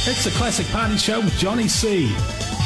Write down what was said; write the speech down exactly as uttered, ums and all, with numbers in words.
It's the Classic Party Show with Johnny C.